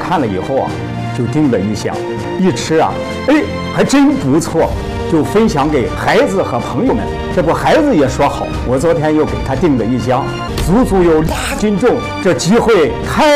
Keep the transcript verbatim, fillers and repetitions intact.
看了以后啊，就订了一箱，一吃啊，哎，还真不错，就分享给孩子和朋友们。这不，孩子也说好，我昨天又给他订了一箱，足足有俩斤重，这机会太